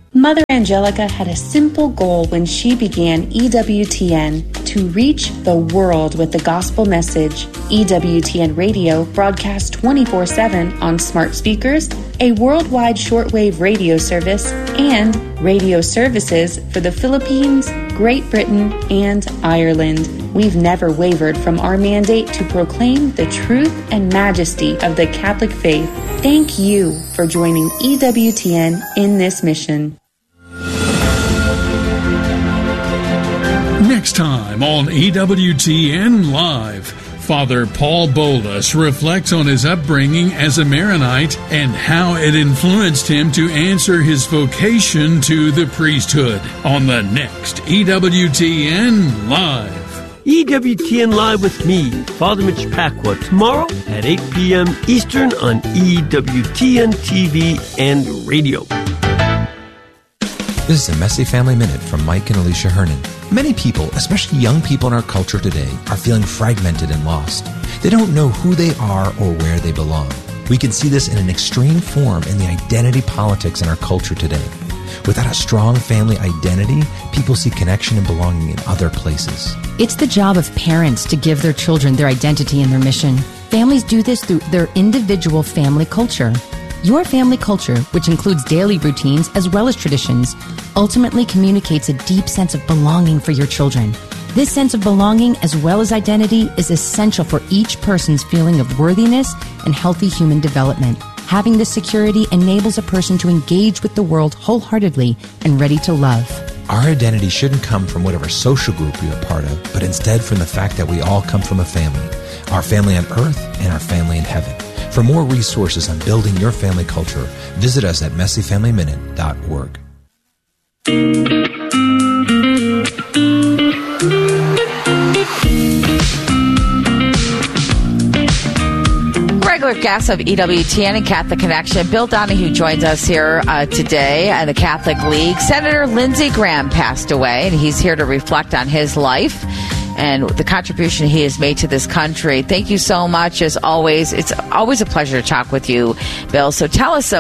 Mother Angelica had a simple goal when she began EWTN: to reach the world with the gospel message. EWTN Radio broadcasts 24/7 on smart speakers, a worldwide shortwave radio service, and radio services for the Philippines, Great Britain, and Ireland. We've never wavered from our mandate to proclaim the truth and majesty of the Catholic faith. Thank you for joining EWTN in this mission. Next time on EWTN Live, Father Paul Bolus reflects on his upbringing as a Maronite and how it influenced him to answer his vocation to the priesthood on the next EWTN Live. EWTN Live with me, Father Mitch Pacwa, tomorrow at 8 p.m. Eastern on EWTN TV and radio. This is a Messy Family Minute from Mike and Alicia Hernan. Many people, especially young people in our culture today, are feeling fragmented and lost. They don't know who they are or where they belong. We can see this in an extreme form in the identity politics in our culture today. Without a strong family identity, people see connection and belonging in other places. It's the job of parents to give their children their identity and their mission. Families do this through their individual family culture. Your family culture, which includes daily routines as well as traditions, ultimately communicates a deep sense of belonging for your children. This sense of belonging as well as identity is essential for each person's feeling of worthiness and healthy human development. Having this security enables a person to engage with the world wholeheartedly and ready to love. Our identity shouldn't come from whatever social group we are part of, but instead from the fact that we all come from a family. Our family on earth and our family in heaven. For more resources on building your family culture, visit us at messyfamilyminute.org. Regular guest of EWTN and Catholic Connection, Bill Donahue, joins us here today at the Catholic League. Senator Lindsey Graham passed away, and he's here to reflect on his life and the contribution he has made to this country. Thank you so much, as always. It's always a pleasure to talk with you, Bill. So tell us,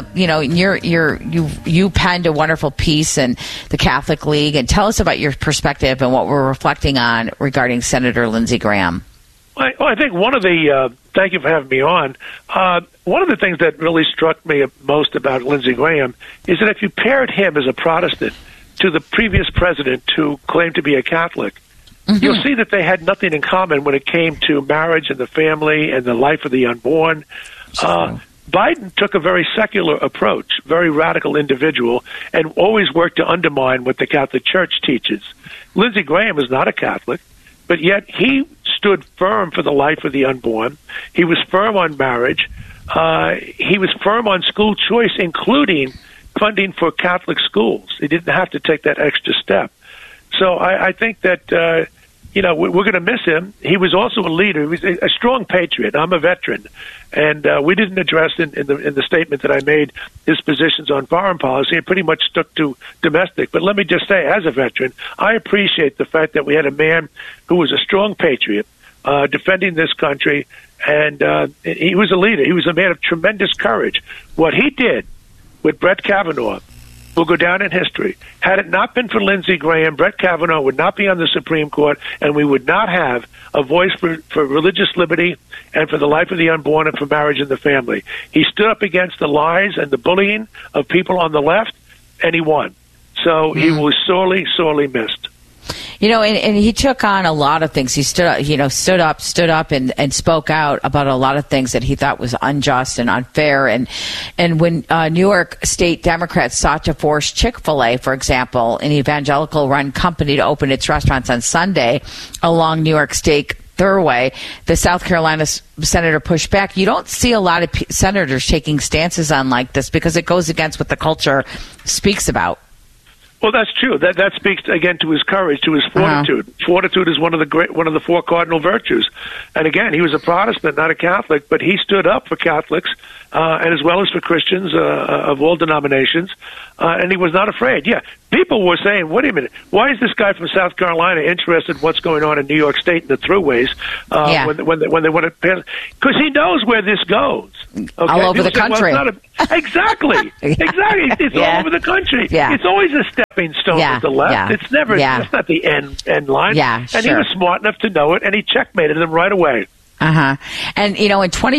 you penned a wonderful piece in the Catholic League, and tell us about your perspective and what we're reflecting on regarding Senator Lindsey Graham. Well, I think one of the thank you for having me on. One of the things that really struck me most about Lindsey Graham is that if you paired him as a Protestant to the previous president who claimed to be a Catholic, you'll see that they had nothing in common when it came to marriage and the family and the life of the unborn. Biden took a very secular approach, very radical individual, and always worked to undermine what the Catholic Church teaches. Lindsey Graham is not a Catholic, but yet he stood firm for the life of the unborn. He was firm on marriage. He was firm on school choice, including funding for Catholic schools. He didn't have to take that extra step. So I think that, we're going to miss him. He was also a leader. He was a strong patriot. I'm a veteran. And we didn't address in the statement that I made his positions on foreign policy. It pretty much stuck to domestic. But let me just say, as a veteran, I appreciate the fact that we had a man who was a strong patriot defending this country. And he was a leader. He was a man of tremendous courage. What he did with Brett Kavanaugh will go down in history. Had it not been for Lindsey Graham, Brett Kavanaugh would not be on the Supreme Court, and we would not have a voice for religious liberty and for the life of the unborn and for marriage and the family. He stood up against the lies and the bullying of people on the left, and he won. So he was sorely, sorely missed. And he took on a lot of things. He stood up and spoke out about a lot of things that he thought was unjust and unfair. And when New York State Democrats sought to force Chick-fil-A, for example, an evangelical-run company, to open its restaurants on Sunday along New York State Thruway, the South Carolina senator pushed back. You don't see a lot of senators taking stances on like this because it goes against what the culture speaks about. Well, that's true. That speaks again to his courage, to his fortitude. Fortitude is one of the four cardinal virtues. And again, he was a Protestant, not a Catholic, but he stood up for Catholics and as well as for Christians of all denominations. and he was not afraid. Yeah, people were saying, wait a minute, why is this guy from South Carolina interested in what's going on in New York State in the throughways when they want to pass? Because he knows where this goes. Okay? All over the country. Exactly. It's all over the country. Yeah. It's always a stepping stone with the left. Yeah. It's never, it's not the end line. Yeah, and he was smart enough to know it, and he checkmated them right away. And, in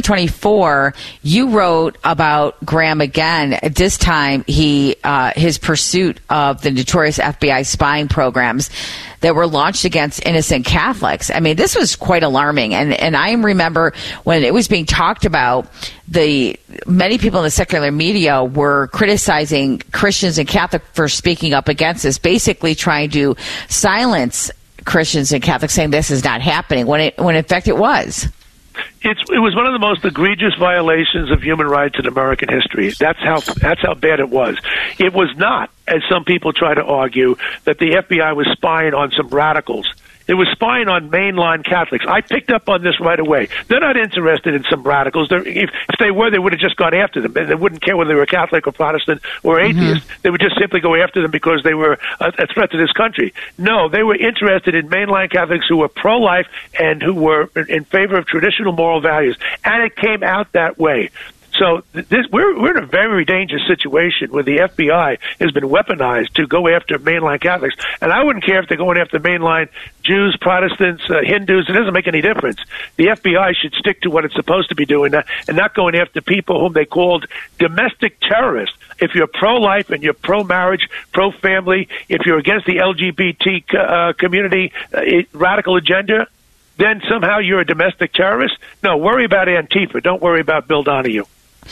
2024, you wrote about Graham again. At this time, his pursuit of the notorious FBI spying programs that were launched against innocent Catholics. I mean, this was quite alarming. And I remember when it was being talked about, many people in the secular media were criticizing Christians and Catholics for speaking up against this, basically trying to silence Christians and Catholics, saying this is not happening, when in fact it was. It was one of the most egregious violations of human rights in American history. That's how bad it was. It was not, as some people try to argue, that the FBI was spying on some radicals. It was spying on mainline Catholics. I picked up on this right away. They're not interested in some radicals. If they were, they would have just gone after them. They wouldn't care whether they were Catholic or Protestant or atheist. They would just simply go after them because they were a threat to this country. No, they were interested in mainline Catholics who were pro-life and who were in favor of traditional moral values. And it came out that way. So we're in a very dangerous situation where the FBI has been weaponized to go after mainline Catholics. And I wouldn't care if they're going after mainline Jews, Protestants, Hindus. It doesn't make any difference. The FBI should stick to what it's supposed to be doing and not going after people whom they called domestic terrorists. If you're pro-life and you're pro-marriage, pro-family, if you're against the LGBT community radical agenda, then somehow you're a domestic terrorist? No, worry about Antifa. Don't worry about Bill Donahue.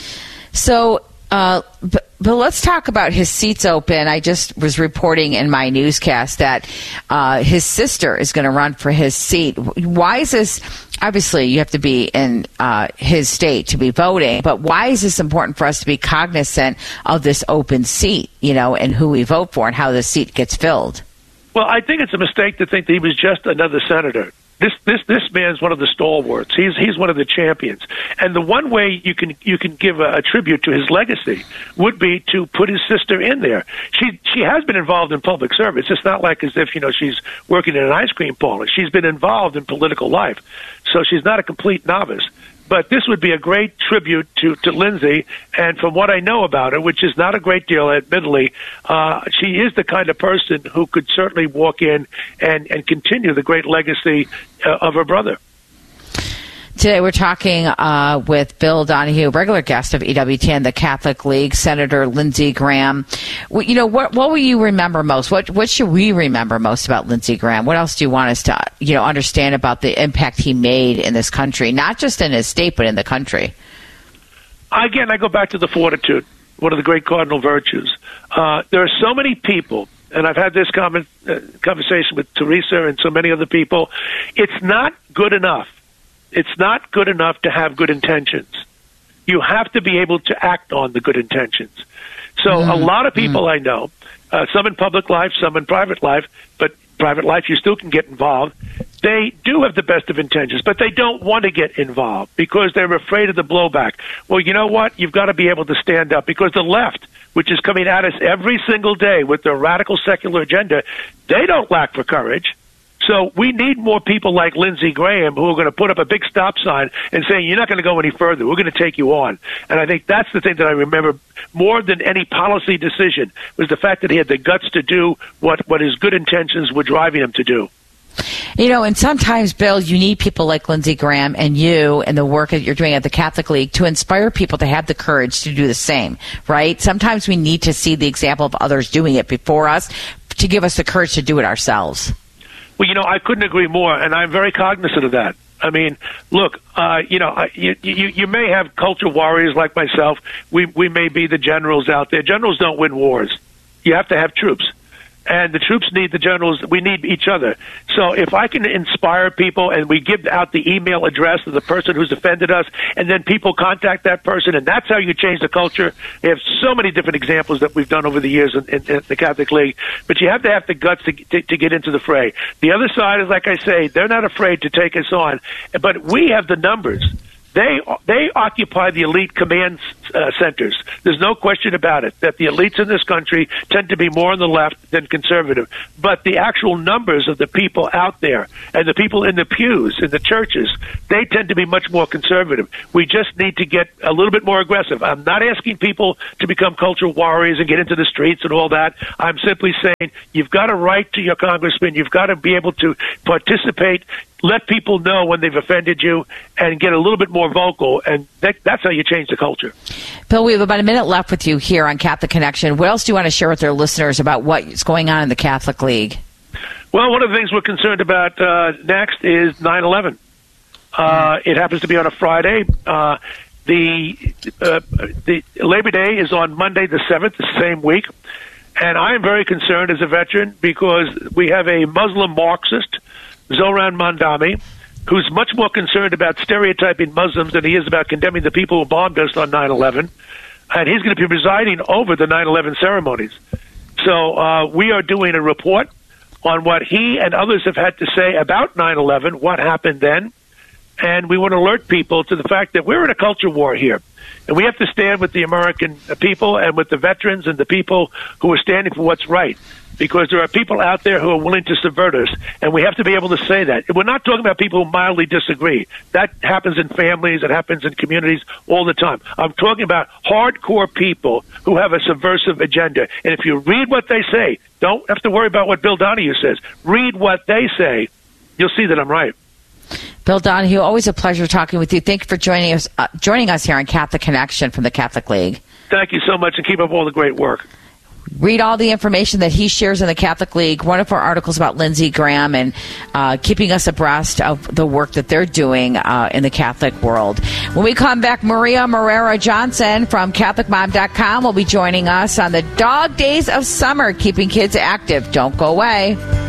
So, but let's talk about his seats open. I just was reporting in my newscast that his sister is going to run for his seat. Why is this? Obviously, you have to be in his state to be voting, but why is this important for us to be cognizant of this open seat, and who we vote for and how the seat gets filled? Well, I think it's a mistake to think that he was just another senator. This man's one of the stalwarts. He's one of the champions. And the one way you can give a tribute to his legacy would be to put his sister in there. She has been involved in public service. It's not like as if she's working in an ice cream parlor. She's been involved in political life, so she's not a complete novice. But this would be a great tribute to Lindsey, and from what I know about her, which is not a great deal, admittedly, she is the kind of person who could certainly walk in and continue the great legacy of her brother. Today we're talking with Bill Donahue, regular guest of EWTN, the Catholic League, Senator Lindsey Graham. What will you remember most? What should we remember most about Lindsey Graham? What else do you want us to understand about the impact he made in this country, not just in his state but in the country? Again, I go back to the fortitude, one of the great cardinal virtues. There are so many people, and I've had this conversation with Teresa and so many other people. It's not good enough. It's not good enough to have good intentions. You have to be able to act on the good intentions. So a lot of people I know, some in public life, some in private life, but private life you still can get involved. They do have the best of intentions, but they don't want to get involved because they're afraid of the blowback. Well, you know what? You've got to be able to stand up because the left, which is coming at us every single day with their radical secular agenda, they don't lack for courage. So we need more people like Lindsey Graham who are going to put up a big stop sign and say, you're not going to go any further. We're going to take you on. And I think that's the thing that I remember more than any policy decision was the fact that he had the guts to do what his good intentions were driving him to do. And sometimes, Bill, you need people like Lindsey Graham and you and the work that you're doing at the Catholic League to inspire people to have the courage to do the same, right? Sometimes we need to see the example of others doing it before us to give us the courage to do it ourselves. Well, I couldn't agree more, and I'm very cognizant of that. I mean, look, you may have culture warriors like myself. We may be the generals out there. Generals don't win wars. You have to have troops. And the troops need the generals. We need each other. So if I can inspire people and we give out the email address of the person who's offended us, and then people contact that person, and that's how you change the culture. We have so many different examples that we've done over the years in the Catholic League. But you have to have the guts to get into the fray. The other side is, like I say, they're not afraid to take us on. But we have the numbers They occupy the elite command centers. There's no question about it that the elites in this country tend to be more on the left than conservative. But the actual numbers of the people out there and the people in the pews, in the churches, they tend to be much more conservative. We just need to get a little bit more aggressive. I'm not asking people to become cultural warriors and get into the streets and all that. I'm simply saying you've got to write to your congressman. You've got to be able to participate. Let people know when they've offended you and get a little bit more vocal, and that's how you change the culture. Bill, we have about a minute left with you here on Catholic Connection. What else do you want to share with our listeners about what's going on in the Catholic League? Well, one of the things we're concerned about next is 9/11. It happens to be on a Friday. The Labor Day is on Monday the 7th, the same week. And I am very concerned as a veteran because we have a Muslim Marxist, Zohran Mamdani, who's much more concerned about stereotyping Muslims than he is about condemning the people who bombed us on 9/11. And he's going to be presiding over the 9/11 ceremonies. So we are doing a report on what he and others have had to say about 9/11, what happened then. And we want to alert people to the fact that we're in a culture war here. And we have to stand with the American people and with the veterans and the people who are standing for what's right. Because there are people out there who are willing to subvert us, and we have to be able to say that. We're not talking about people who mildly disagree. That happens in families, it happens in communities all the time. I'm talking about hardcore people who have a subversive agenda. And if you read what they say, don't have to worry about what Bill Donahue says. Read what they say, you'll see that I'm right. Bill Donahue, always a pleasure talking with you. Thank you for joining us here on Catholic Connection from the Catholic League. Thank you so much, and keep up all the great work. Read all the information that he shares in the Catholic League, wonderful articles about Lindsey Graham and keeping us abreast of the work that they're doing in the Catholic world. When we come back, Maria Morera Johnson from CatholicMom.com will be joining us on the Dog Days of Summer, keeping kids active. Don't go away.